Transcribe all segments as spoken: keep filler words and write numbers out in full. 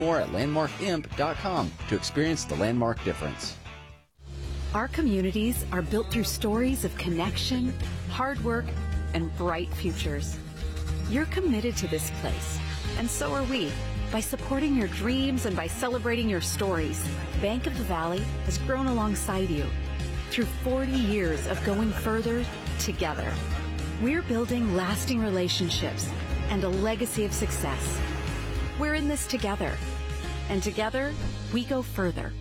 More at landmark imp dot com to experience the Landmark difference. Our communities are built through stories of connection, hard work, and bright futures. You're committed to this place, and so are we. By supporting your dreams and by celebrating your stories, Bank of the Valley has grown alongside you through forty years of going further together. We're building lasting relationships and a legacy of success. We're in this together, and together we go further.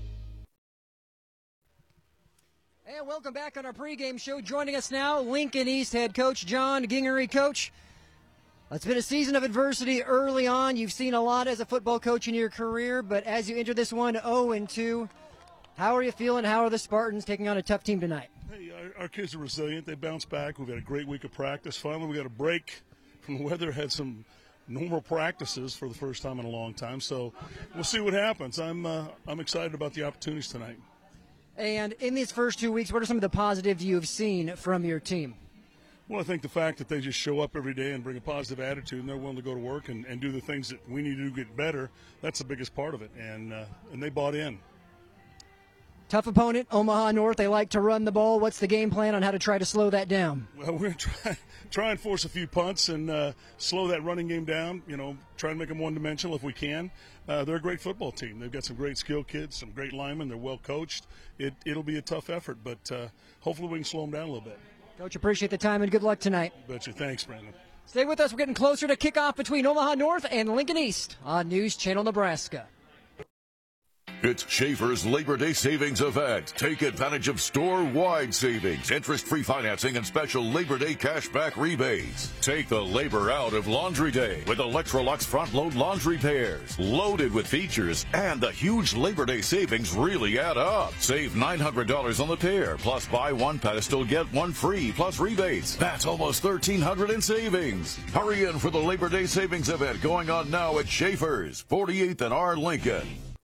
And welcome back on our pregame show. Joining us now, Lincoln East head coach John Gingery. Coach, it's been a season of adversity early on. You've seen a lot as a football coach in your career, but as you enter this one oh and two, how are you feeling? How are the Spartans taking on a tough team tonight? Hey, our, our kids are resilient. They bounce back. We've had a great week of practice. Finally, we got a break from the weather. Had some normal practices for the first time in a long time, so we'll see what happens. I'm uh, I'm excited about the opportunities tonight. And in these first two weeks, what are some of the positives you've seen from your team? Well, I think the fact that they just show up every day and bring a positive attitude and they're willing to go to work and, and do the things that we need to do to get better, that's the biggest part of it. And uh, and they bought in. Tough opponent, Omaha North. They like to run the ball. What's the game plan on how to try to slow that down? Well, we're going to try, try and force a few punts and uh, slow that running game down, you know, try and make them one-dimensional if we can. Uh, they're a great football team. They've got some great skilled kids, some great linemen. They're well coached. It, it'll be a tough effort, but uh, hopefully we can slow them down a little bit. Coach, appreciate the time and good luck tonight. Bet you. Thanks, Brandon. Stay with us. We're getting closer to kickoff between Omaha North and Lincoln East on News Channel Nebraska. It's Schaefer's Labor Day Savings Event. Take advantage of store-wide savings, interest-free financing, and special Labor Day cashback rebates. Take the labor out of Laundry Day with Electrolux front-load laundry pairs. Loaded with features, and the huge Labor Day savings really add up. Save nine hundred dollars on the pair, plus buy one pedestal, get one free, plus rebates. That's almost thirteen hundred dollars in savings. Hurry in for the Labor Day Savings Event going on now at Schaefer's, forty-eighth and R. Lincoln.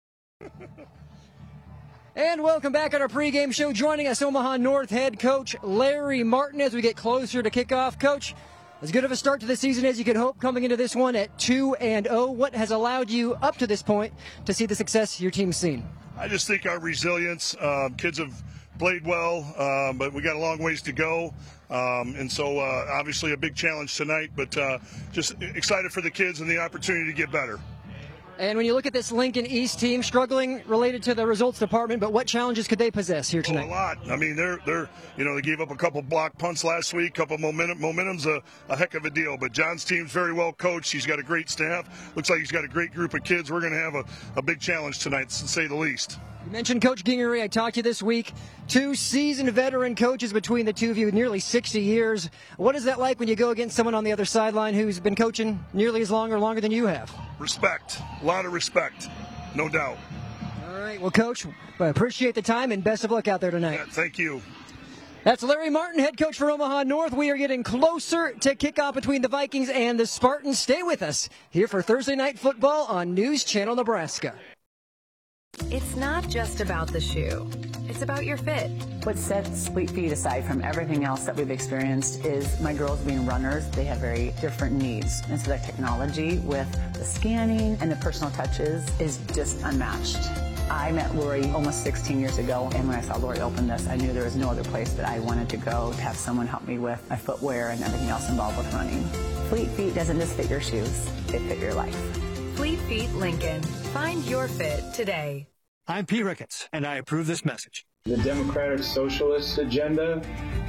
And welcome back on our pregame show. Joining us, Omaha North head coach Larry Martin as we get closer to kickoff. Coach, as good of a start to the season as you could hope coming into this one at two and oh. What has allowed you up to this point to see the success your team's seen? I just think our resilience, um, kids have played well, um, but we got a long ways to go. Um, and so uh, obviously a big challenge tonight, but uh, just excited for the kids and the opportunity to get better. And when you look at this Lincoln East team, struggling related to the results department, but what challenges could they possess here tonight? Oh, a lot. I mean, they're they're you know they gave up a couple block punts last week, couple momentum. Momentum's a, a heck of a deal. But John's team's very well coached. He's got a great staff. Looks like he's got a great group of kids. We're going to have a, a big challenge tonight, to say the least. You mentioned Coach Gingery. I talked to you this week. Two seasoned veteran coaches between the two of you, nearly sixty years. What is that like when you go against someone on the other sideline who's been coaching nearly as long or longer than you have? Respect. A lot of respect. No doubt. All right. Well, Coach, I appreciate the time and best of luck out there tonight. Yeah, thank you. That's Larry Martin, head coach for Omaha North. We are getting closer to kickoff between the Vikings and the Spartans. Stay with us here for Thursday Night Football on News Channel Nebraska. It's not just about the shoe. It's about your fit. What sets Fleet Feet aside from everything else that we've experienced is my girls being runners. They have very different needs. And so that technology with the scanning and the personal touches is just unmatched. I met Lori almost sixteen years ago, and when I saw Lori open this, I knew there was no other place that I wanted to go to have someone help me with my footwear and everything else involved with running. Fleet Feet doesn't just fit your shoes, they fit your life. Fleet Feet Lincoln. Find your fit today. I'm P. Ricketts, and I approve this message. The Democratic Socialist agenda,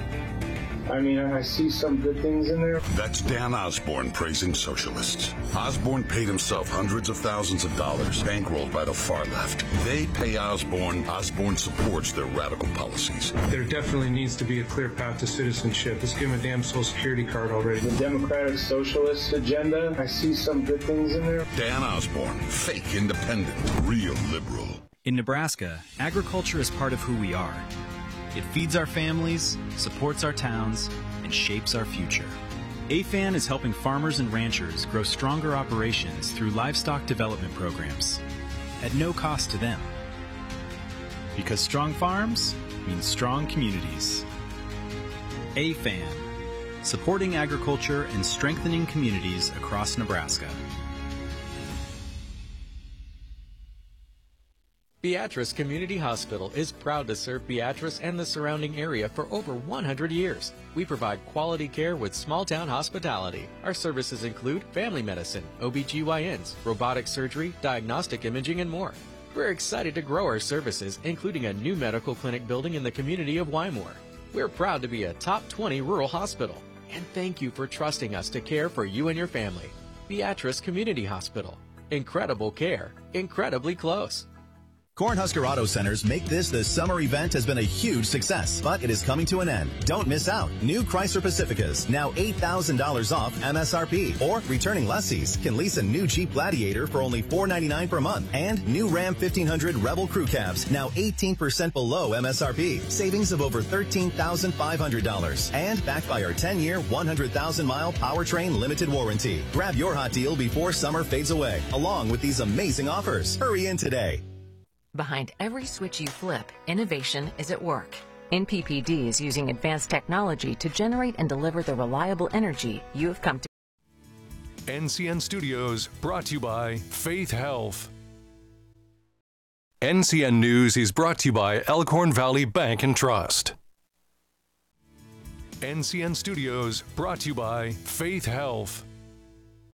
I mean, I see some good things in there. That's Dan Osborne praising socialists. Osborne paid himself hundreds of thousands of dollars, bankrolled by the far left. They pay Osborne. Osborne supports their radical policies. There definitely needs to be a clear path to citizenship. Let's give him a damn Social Security card already. The Democratic Socialist agenda, I see some good things in there. Dan Osborne, fake independent, real liberal. In Nebraska, agriculture is part of who we are. It feeds our families, supports our towns, and shapes our future. A F A N is helping farmers and ranchers grow stronger operations through livestock development programs at no cost to them. Because strong farms means strong communities. A F A N, supporting agriculture and strengthening communities across Nebraska. Beatrice Community Hospital is proud to serve Beatrice and the surrounding area for over one hundred years. We provide quality care with small-town hospitality. Our services include family medicine, O B G Y Ns, robotic surgery, diagnostic imaging, and more. We're excited to grow our services, including a new medical clinic building in the community of Wymore. We're proud to be a top twenty rural hospital. And thank you for trusting us to care for you and your family. Beatrice Community Hospital. Incredible care. Incredibly close. Cornhusker Auto Centers make this the summer event has been a huge success, but it is coming to an end. Don't miss out. New Chrysler Pacificas, now eight thousand dollars off M S R P. Or returning lessees can lease a new Jeep Gladiator for only four ninety-nine per month. And new Ram fifteen hundred Rebel Crew Cabs, now eighteen percent below M S R P. Savings of over thirteen thousand five hundred dollars. And backed by our ten-year, one hundred thousand mile powertrain limited warranty. Grab your hot deal before summer fades away, along with these amazing offers. Hurry in today. Behind every switch you flip, innovation is at work. N P P D is using advanced technology to generate and deliver the reliable energy you have come to. N C N Studios, brought to you by Faith Health. N C N News is brought to you by Elkhorn Valley Bank and Trust. N C N Studios, brought to you by Faith Health.